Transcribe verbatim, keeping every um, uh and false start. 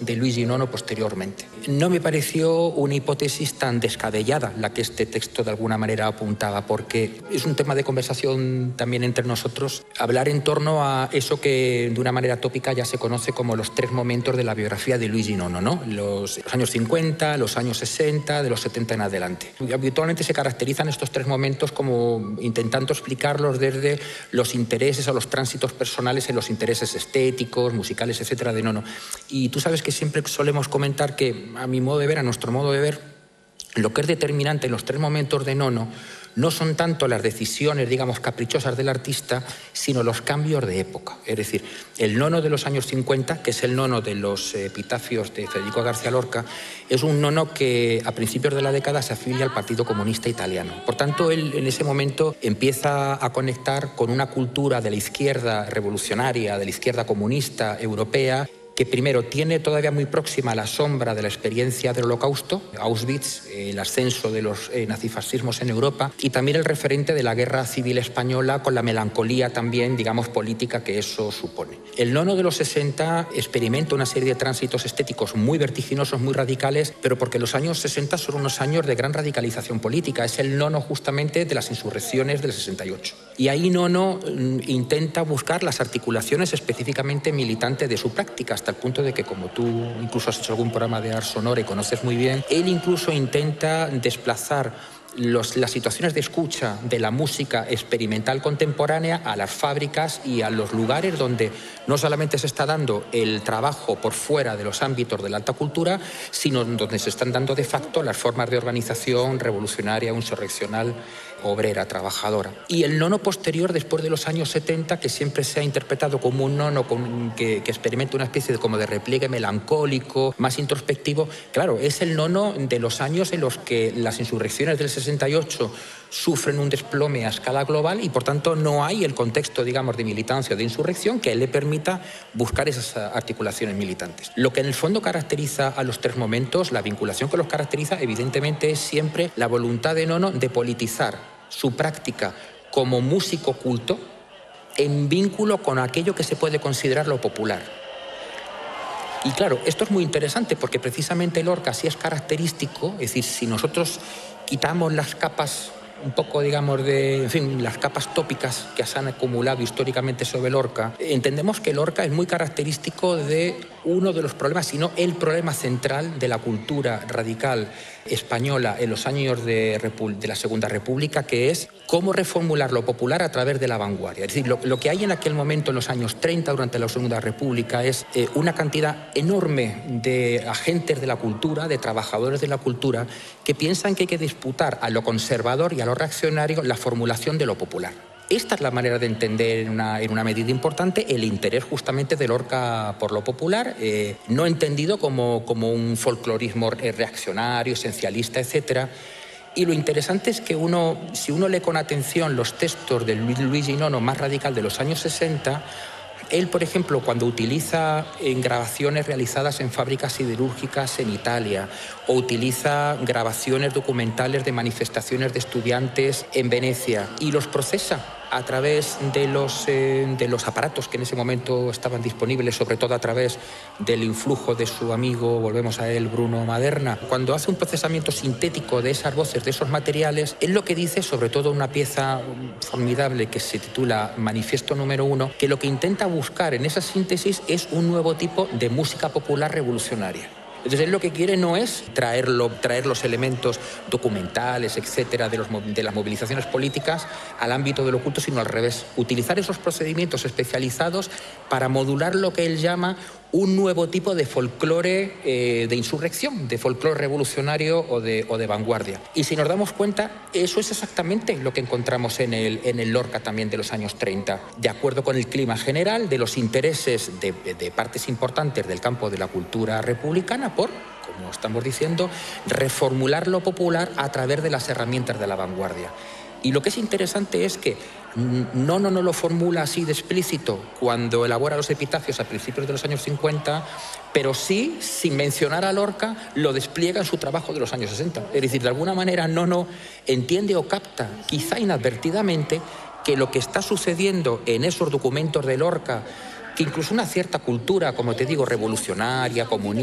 de Luigi nono posteriormente. No me pareció una hipótesis tan descabellada la que este texto de alguna manera apuntaba, porque es un tema de conversación también entre nosotros, hablar en torno a eso que de una manera tópica ya se conoce como los tres momentos de la biografía de Luigi nono, ¿no? Los, los años cincuenta, los años sesenta, de los setenta en adelante. Y habitualmente se caracterizan estos tres momentos como intentando explicarlos desde los intereses o los tránsitos personales en los intereses estéticos, musicales, etcétera, de Nono. Y tú sabes que siempre solemos comentar que, a mi modo de ver, a nuestro modo de ver, lo que es determinante en los tres momentos de Nono no son tanto las decisiones, digamos, caprichosas del artista, sino los cambios de época. Es decir, el nono de los años cincuenta, que es el nono de los epitafios de Federico García Lorca, es un nono que a principios de la década se afilia al Partido Comunista Italiano. Por tanto, él en ese momento empieza a conectar con una cultura de la izquierda revolucionaria, de la izquierda comunista europea, que primero tiene todavía muy próxima la sombra de la experiencia del Holocausto, Auschwitz, el ascenso de los eh, nazifascismos en Europa, y también el referente de la Guerra Civil Española con la melancolía también, digamos, política que eso supone. El nono de los sesenta experimenta una serie de tránsitos estéticos muy vertiginosos, muy radicales, pero porque los años sesenta son unos años de gran radicalización política. Es el nono justamente de las insurrecciones del sesenta y ocho. Y ahí Nono mm, intenta buscar las articulaciones específicamente militantes de su práctica, hasta el punto de que, como tú incluso has hecho algún programa de Ars Sonora y conoces muy bien, él incluso intenta desplazar los, las situaciones de escucha de la música experimental contemporánea a las fábricas y a los lugares donde no solamente se está dando el trabajo por fuera de los ámbitos de la alta cultura, sino donde se están dando de facto las formas de organización revolucionaria, insurreccional, obrera, trabajadora. Y el nono posterior, después de los años setenta, que siempre se ha interpretado como un nono con, que, que experimenta una especie de, como de repliegue melancólico, más introspectivo, claro, es el nono de los años en los que las insurrecciones del sesenta y ocho sufren un desplome a escala global y, por tanto, no hay el contexto, digamos, de militancia o de insurrección que le permita buscar esas articulaciones militantes. Lo que en el fondo caracteriza a los tres momentos, la vinculación que los caracteriza, evidentemente, es siempre la voluntad de Nono de politizar su práctica como músico culto en vínculo con aquello que se puede considerar lo popular. Y claro, esto es muy interesante porque precisamente Lorca sí es característico, es decir, si nosotros quitamos las capas un poco, digamos, de, en fin, las capas tópicas que se han acumulado históricamente sobre Lorca, entendemos que Lorca es muy característico de uno de los problemas, si no el problema central de la cultura radical española en los años de, de la Segunda República, que es cómo reformular lo popular a través de la vanguardia. Es decir, lo, lo que hay en aquel momento, en los años treinta, durante la Segunda República, es eh, una cantidad enorme de agentes de la cultura, de trabajadores de la cultura, que piensan que hay que disputar a lo conservador y a lo reaccionario la formulación de lo popular. Esta es la manera de entender en una, en una medida importante el interés justamente de Lorca por lo popular, eh, no entendido como, como un folclorismo reaccionario, esencialista, etcétera. Y lo interesante es que uno, si uno lee con atención los textos de Luigi nono más radical de los años sesenta, él, por ejemplo, cuando utiliza en grabaciones realizadas en fábricas siderúrgicas en Italia o utiliza grabaciones documentales de manifestaciones de estudiantes en Venecia y los procesa a través de los, eh, de los aparatos que en ese momento estaban disponibles, sobre todo a través del influjo de su amigo, volvemos a él, Bruno Maderna. Cuando hace un procesamiento sintético de esas voces, de esos materiales, él lo que dice, sobre todo una pieza formidable que se titula Manifiesto número uno, que lo que intenta buscar en esa síntesis es un nuevo tipo de música popular revolucionaria. Entonces, él lo que quiere no es traerlo, traer los elementos documentales, etcétera, de, los, de las movilizaciones políticas al ámbito del oculto, sino al revés. Utilizar esos procedimientos especializados para modular lo que él llama un nuevo tipo de folclore eh, de insurrección, de folclore revolucionario o de, o de vanguardia. Y si nos damos cuenta, eso es exactamente lo que encontramos en el, en el Lorca también de los años treinta. De acuerdo con el clima general, de los intereses de, de partes importantes del campo de la cultura republicana por, como estamos diciendo, reformular lo popular a través de las herramientas de la vanguardia. Y lo que es interesante es que Nono no lo formula así de explícito cuando elabora los epitafios a principios de los años cincuenta, pero sí, sin mencionar a Lorca, lo despliega en su trabajo de los años sesenta. Es decir, de alguna manera Nono entiende o capta, quizá inadvertidamente, que lo que está sucediendo en esos documentos de Lorca, que incluso una cierta cultura, como te digo, revolucionaria, comunista,